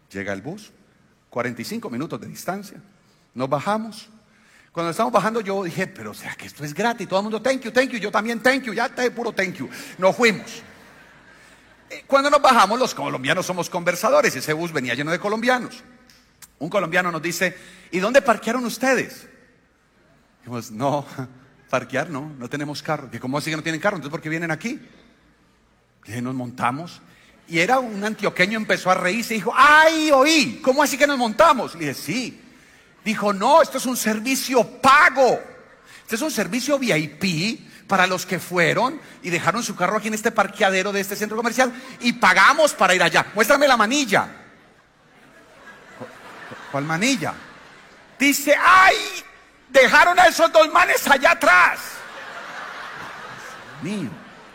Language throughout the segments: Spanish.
Llega el bus, 45 minutos de distancia. Nos bajamos. Cuando estamos bajando yo dije, pero o sea que esto es gratis. Todo el mundo thank you, yo también thank you. Ya está de puro thank you. Nos fuimos. Cuando nos bajamos, los colombianos somos conversadores. Ese bus venía lleno de colombianos. Un colombiano nos dice, ¿y dónde parquearon ustedes? Dijimos, no, parquear no tenemos carro. ¿Cómo así que no tienen carro? Entonces, ¿por qué vienen aquí? Y nos montamos. Y era un antioqueño, empezó a reírse y dijo, ¡ay, oí! ¿Cómo así que nos montamos? Le dije, sí. Dijo, no, esto es un servicio pago. Este es un servicio VIP para los que fueron y dejaron su carro aquí en este parqueadero de este centro comercial y pagamos para ir allá. Muéstrame la manilla. ¿Cuál manilla? Dice, ¡ay! Dejaron a esos dos manes allá atrás. Mío.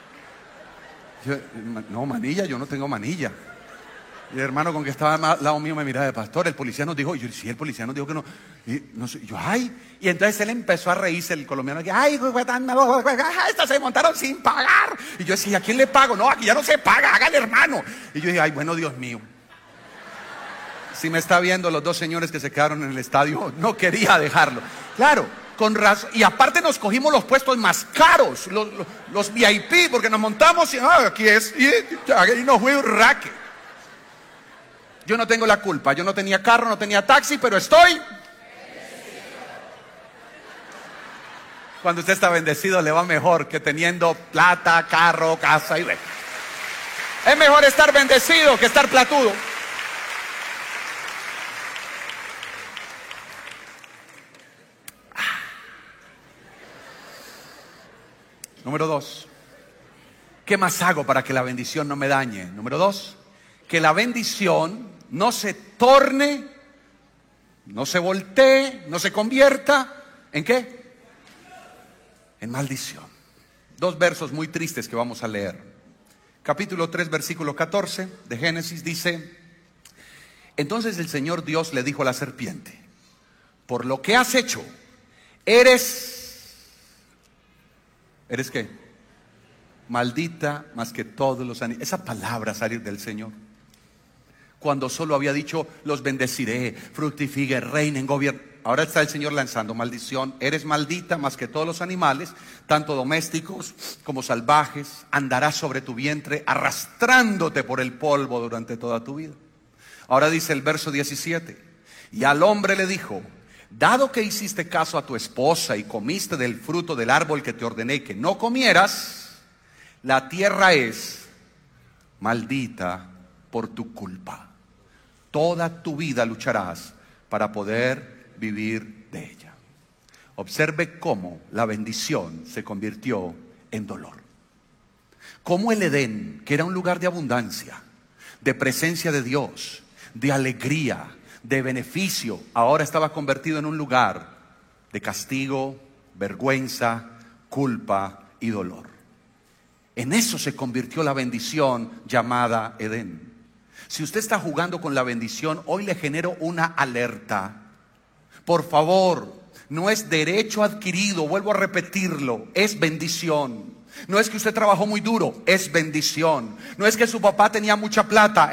No, manilla, yo no tengo manilla. Y el hermano con que estaba al lado mío me miraba de pastor. El policía nos dijo, sí, el policía nos dijo que no. Y no sé, yo, ay. Y entonces él empezó a reírse, el colombiano, ay, estos se montaron sin pagar. Y yo decía, ¿a quién le pago? No, aquí ya no se paga, hágale, hermano. Y yo dije, ay, bueno, Dios mío. Si me está viendo los dos señores que se quedaron en el estadio, no quería dejarlo. Claro. Con razón, y aparte nos cogimos los puestos más caros, los VIP, porque nos montamos y aquí es, y nos fue un raque. Yo no tengo la culpa, yo no tenía carro, no tenía taxi, pero estoy. Cuando usted está bendecido le va mejor que teniendo plata, carro, casa y es mejor estar bendecido que estar platudo. Número 2, ¿qué más hago para que la bendición no me dañe? Número 2, que la bendición no se torne, no se voltee, no se convierta, ¿en qué? En maldición. 2 versos muy tristes que vamos a leer. Capítulo 3, versículo 14 de Génesis dice, entonces el Señor Dios le dijo a la serpiente, por lo que has hecho, ¿eres qué? Maldita más que todos los animales. Esa palabra salir del Señor. Cuando solo había dicho, los bendeciré, fructifiquen, reinen, gobiernen. Ahora está el Señor lanzando maldición. Eres maldita más que todos los animales, tanto domésticos como salvajes. Andarás sobre tu vientre, arrastrándote por el polvo durante toda tu vida. Ahora dice el verso 17. Y al hombre le dijo, dado que hiciste caso a tu esposa y comiste del fruto del árbol que te ordené que no comieras, la tierra es maldita por tu culpa. Toda tu vida lucharás para poder vivir de ella. Observe cómo la bendición se convirtió en dolor. Cómo el Edén, que era un lugar de abundancia, de presencia de Dios, de alegría, de beneficio, ahora estaba convertido en un lugar de castigo, vergüenza, culpa y dolor. En eso se convirtió la bendición llamada Edén. Si usted está jugando con la bendición, hoy le genero una alerta. Por favor, no es derecho adquirido, vuelvo a repetirlo, es bendición. No es que usted trabajó muy duro, es bendición. No es que su papá tenía mucha plata,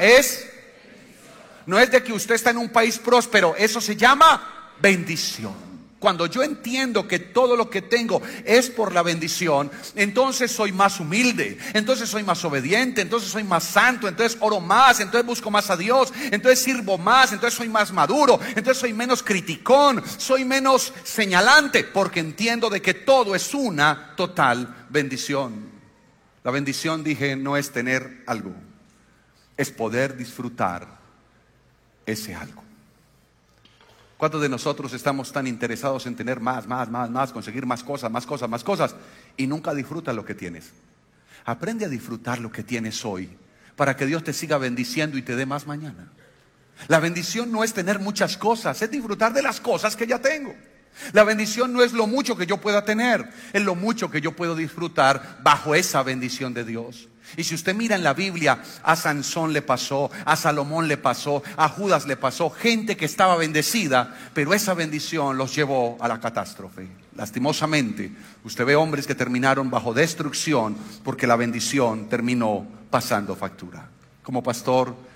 no es de que usted está en un país próspero, eso se llama bendición. Cuando yo entiendo que todo lo que tengo es por la bendición, entonces soy más humilde, entonces soy más obediente, entonces soy más santo, entonces oro más, entonces busco más a Dios, entonces sirvo más, entonces soy más maduro, entonces soy menos criticón, soy menos señalante, porque entiendo de que todo es una total bendición. La bendición, dije, no es tener algo, es poder disfrutar ese algo. ¿Cuántos de nosotros estamos tan interesados en tener más, conseguir más cosas y nunca disfrutas lo que tienes? Aprende a disfrutar lo que tienes hoy para que Dios te siga bendiciendo y te dé más mañana. La bendición no es tener muchas cosas, es disfrutar de las cosas que ya tengo. La bendición no es lo mucho que yo pueda tener, es lo mucho que yo puedo disfrutar bajo esa bendición de Dios. Y si usted mira en la Biblia, a Sansón le pasó, a Salomón le pasó, a Judas le pasó, gente que estaba bendecida, pero esa bendición los llevó a la catástrofe. Lastimosamente, usted ve hombres que terminaron bajo destrucción porque la bendición terminó pasando factura. Como pastor,